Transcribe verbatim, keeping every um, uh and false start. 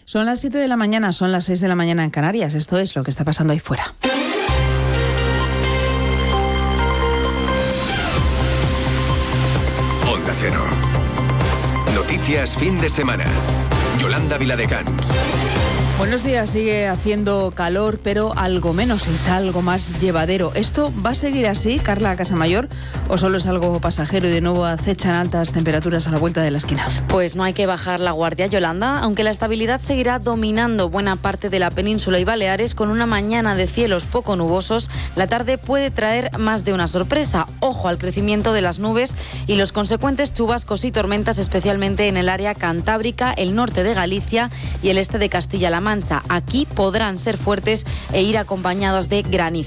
Son las siete de la mañana, son las seis de la mañana en Canarias. Esto es lo que está pasando ahí fuera. Onda Cero. Noticias fin de semana. Yolanda Viladecans. Buenos días, sigue haciendo calor, pero algo menos, es algo más llevadero. ¿Esto va a seguir así, Carla Casamayor, o solo es algo pasajero y de nuevo acechan altas temperaturas a la vuelta de la esquina? Pues no hay que bajar la guardia, Yolanda, aunque la estabilidad seguirá dominando buena parte de la península y Baleares con una mañana de cielos poco nubosos. La tarde puede traer más de una sorpresa. Ojo al crecimiento de las nubes y los consecuentes chubascos y tormentas, especialmente en el área cantábrica, el norte de Galicia y el este de Castilla-La Mancha. Aquí podrán ser fuertes e ir acompañadas de granizo.